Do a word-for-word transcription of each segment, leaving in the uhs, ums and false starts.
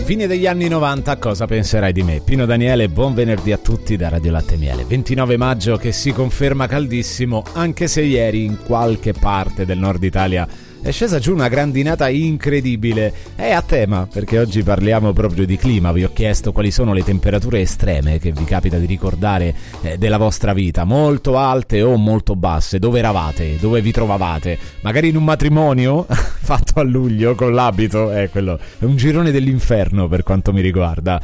Fine degli anni novanta, cosa penserai di me? Pino Daniele, buon venerdì a tutti da Radio Latte Miele. ventinove maggio che si conferma caldissimo, anche se ieri in qualche parte del nord Italia è scesa giù una grandinata incredibile. È a tema, perché oggi parliamo proprio di clima. Vi ho chiesto quali sono le temperature estreme che vi capita di ricordare eh, della vostra vita, molto alte o molto basse. Dove eravate? Dove vi trovavate? Magari in un matrimonio fatto a luglio con l'abito, eh, quello è un girone dell'inferno per quanto mi riguarda.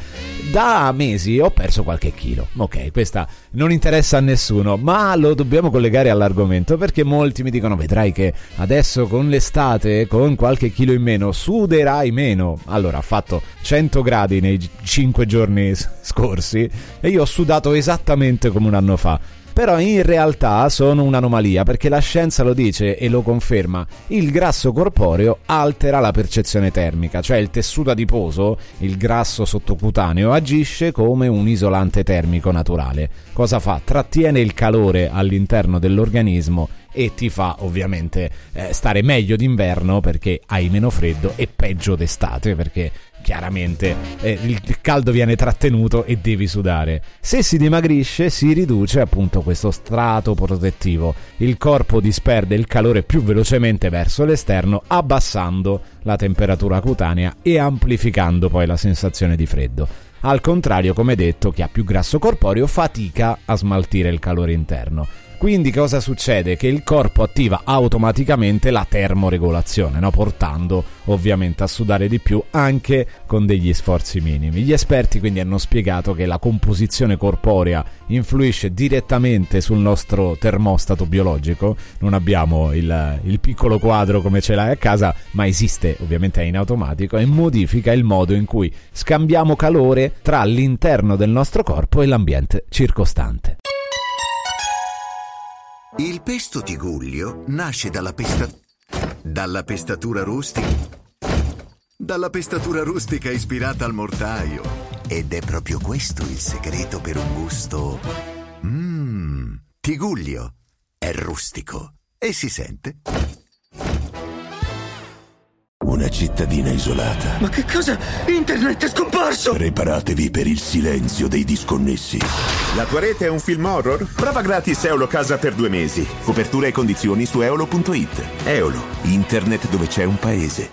Da mesi ho perso qualche chilo. Ok, questa non interessa a nessuno, ma lo dobbiamo collegare all'argomento, perché molti mi dicono: vedrai che adesso con le estate, con qualche chilo in meno, suderai meno. Allora, ha fatto cento gradi nei cinque giorni scorsi e io ho sudato esattamente come un anno fa. Però in realtà sono un'anomalia, perché la scienza lo dice e lo conferma: il grasso corporeo altera la percezione termica, cioè il tessuto adiposo, il grasso sottocutaneo, agisce come un isolante termico naturale. Cosa fa? Trattiene il calore all'interno dell'organismo e ti fa ovviamente eh, stare meglio d'inverno, perché hai meno freddo, e peggio d'estate, perché chiaramente eh, il caldo viene trattenuto e devi sudare. Se si dimagrisce si riduce appunto questo strato protettivo, il corpo disperde il calore più velocemente verso l'esterno, abbassando la temperatura cutanea e amplificando poi la sensazione di freddo. Al contrario, come detto, chi ha più grasso corporeo fatica a smaltire il calore interno. Quindi cosa succede? Che il corpo attiva automaticamente la termoregolazione, no? Portando ovviamente a sudare di più anche con degli sforzi minimi. Gli esperti quindi hanno spiegato che la composizione corporea influisce direttamente sul nostro termostato biologico. Non abbiamo il, il piccolo quadro come ce l'hai a casa, ma esiste, ovviamente è in automatico, e modifica il modo in cui scambiamo calore tra l'interno del nostro corpo e l'ambiente circostante. Il pesto Tigullio nasce dalla pesta... dalla pestatura rustica... dalla pestatura rustica ispirata al mortaio. Ed è proprio questo il segreto per un gusto... Mmm... Tigullio è rustico e si sente... Una cittadina isolata. Ma che cosa? Internet è scomparso! Preparatevi per il silenzio dei disconnessi. La tua rete è un film horror? Prova gratis Eolo Casa per due mesi. Copertura e condizioni su eolo punto it. Eolo, internet dove c'è un paese.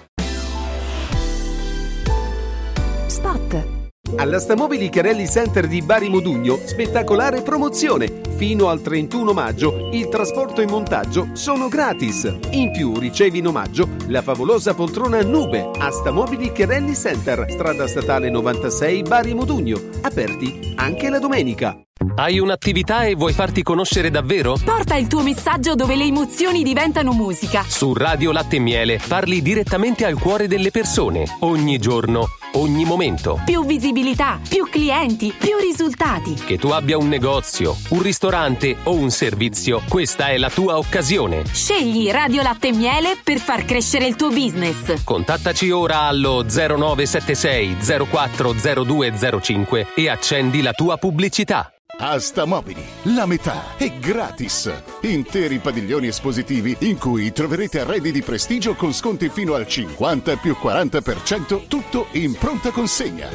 Spot. Alla Stamobili Chiarelli Center di Bari Modugno, spettacolare promozione. Fino al trentuno maggio il trasporto e montaggio sono gratis. In più ricevi in omaggio la favolosa poltrona Nube a Stamobili Chiarelli Center, strada statale novantasei Bari Modugno, aperti anche la domenica. Hai un'attività e vuoi farti conoscere davvero? Porta il tuo messaggio dove le emozioni diventano musica. Su Radio Latte Miele parli direttamente al cuore delle persone, ogni giorno, ogni momento. Più visibilità, più clienti, più risultati. Che tu abbia un negozio, un ristorante o un servizio, questa è la tua occasione. Scegli Radio Latte Miele per far crescere il tuo business. Contattaci ora allo zero nove sette sei zero quattro zero due zero cinque e accendi la tua pubblicità. A Stamobili la metà è gratis. Interi padiglioni espositivi in cui troverete arredi di prestigio con sconti fino al cinquanta più quaranta per cento, tutto in pronta consegna.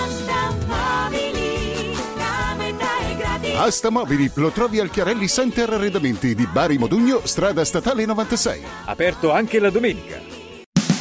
A Stamobili lo trovi al Chiarelli Center Arredamenti di Bari Modugno, strada statale novantasei. Aperto anche la domenica.